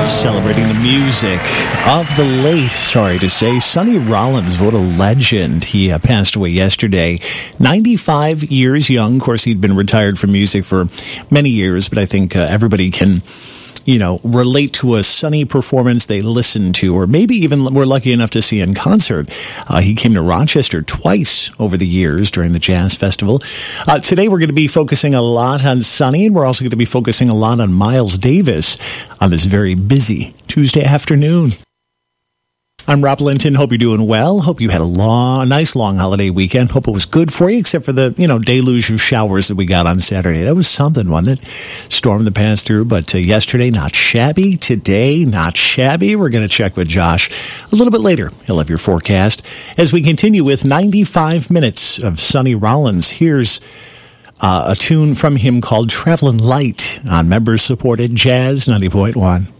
Celebrating the music of the late, sorry to say, Sonny Rollins. What a legend. He passed away yesterday. 95 years young. Of course, he'd been retired from music for many years, but I think everybody can, relate to a Sonny performance they listened to, or maybe even were lucky enough to see in concert. He came to Rochester twice over the years during the Jazz Festival. Today we're going to be focusing a lot on Sonny, and we're also going to be focusing a lot on Miles Davis on this very busy Tuesday afternoon. I'm Rob Linton. Hope you're doing well. Hope you had a nice long holiday weekend. Hope it was good for you, except for the, deluge of showers that we got on Saturday. That was something, wasn't it? Storm that passed through, but yesterday, not shabby. Today, not shabby. We're going to check with Josh a little bit later. He'll have your forecast as we continue with 95 minutes of Sonny Rollins. Here's a tune from him called Travelin' Light on members-supported Jazz 90.1.